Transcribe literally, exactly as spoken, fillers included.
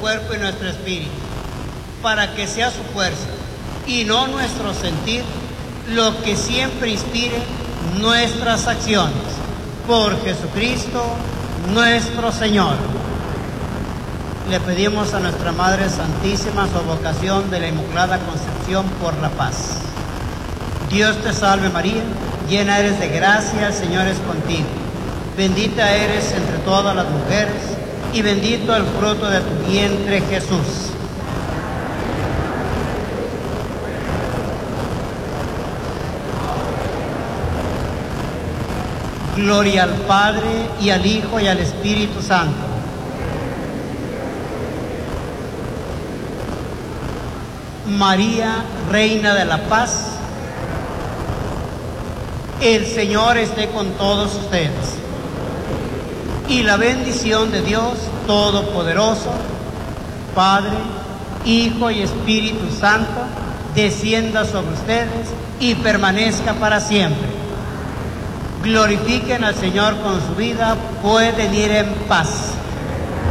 cuerpo y nuestro espíritu, para que sea su fuerza y no nuestro sentir lo que siempre inspire nuestras acciones. Por Jesucristo nuestro Señor. Le pedimos a nuestra Madre Santísima su vocación de la Inmaculada Concepción por la paz. Dios te salve María, llena eres de gracia, el Señor es contigo. Bendita eres entre todas las mujeres y bendito el fruto de tu vientre, Jesús. Gloria al Padre, y al Hijo, y al Espíritu Santo. María, Reina de la Paz, el Señor esté con todos ustedes. Y la bendición de Dios Todopoderoso, Padre, Hijo y Espíritu Santo, descienda sobre ustedes y permanezca para siempre. Glorifiquen al Señor con su vida, pueden ir en paz.